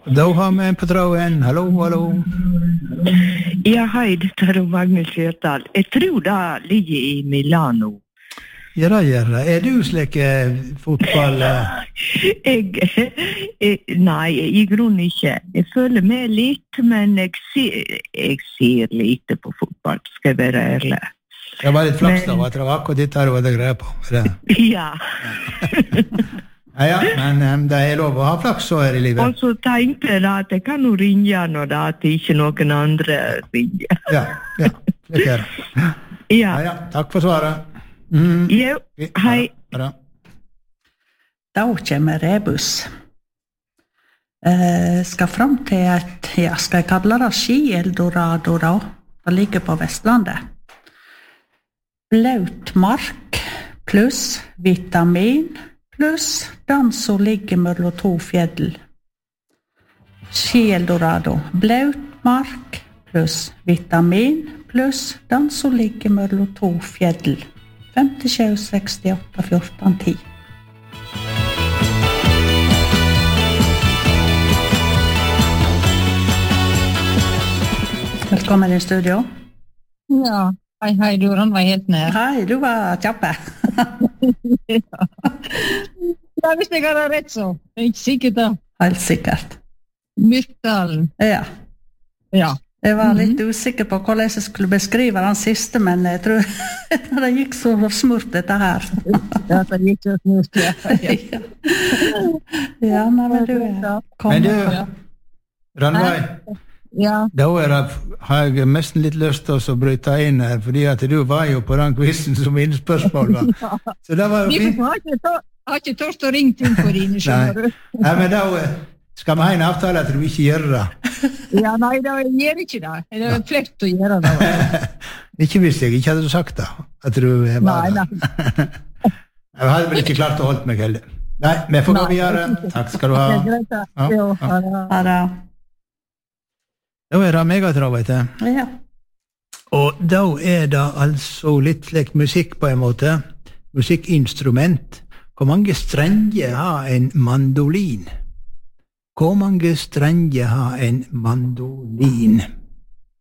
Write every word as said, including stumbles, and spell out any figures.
Da har vi en på tråden. Hallo, hallo. Ja, hei, dette er Magnus Skjørtal. Jeg tror det ligger i Milano. Ja, det gjør det. Er du slik fotball? Jeg, jeg, nei, i grunnen ikke. Jeg føler med litt, men jeg ser, jeg ser lite på fotball, skal jeg være ærlig. Det var litt flaks da, at det var akkurat ditt her du hadde greie på. Ja. Ja, ja, men um, det er lov å ha flaks så her i livet. Og så tenkte jeg da at jeg kan jo ringe når det at ikke noen andre ringer. Ja, ja, slik er det. Ja. Ja, ja, takk for svaret. Mm. Jo, hei. Bra. Da kommer rebus. Eh, skal fram til et, ja, skal jeg kalle det Ski-Eldorado da? Det ligger på Vestlandet. Blaut mark pluss vitamin pluss den som ligger mellom to fjell. Ski-Eldorado. Blaut mark pluss vitamin pluss den som ligger mellom to fjell. femtisju sekstiåtte fjorten ti. Velkommen i studio. Ja, hei, hei, du var helt nær. Hei, du var kjappe. Ja. Ja, hvis jeg har rett så. Jeg er ikke sikkert da. Helt sikkert. Myrkdalen. Ja. Ja. Jeg var litt usikker på hvordan jeg skulle beskrive den siste, men jeg tror det gikk så smurt dette her. Ja, det gikk så smurt, ja. Ja, ja nei, men du er Men du, Rannveig, Ja. da er det, har jeg nesten litt lyst til å bryte inn her, fordi at du var jo på den quizen som innspørsmål var. Så det var jo Vi fint. har ikke, har ikke tørst å ringe til for dine, skjønner du. Nei, men da skal vi ha en avtale at du ikke gjør det. Ja, nei, det gjør ikke det. Det er flekt å gjøre det. Ikke hvis jeg ikke hadde sagt det, at du var Nei, det. nei. Jeg hadde vel ikke klart å holde meg heller. Nei, vi får gå Nei, videre. Takk skal du ha. Det er greit, da. Ja, Jo, ja. ha det. Ja, da. Da er det megatrav, vet du. Ja. Og da er det altså litt slik musikk på en måte. Musikkinstrument. Hvor mange strenger har en mandolin? Hvor mange strenger har en mandolin?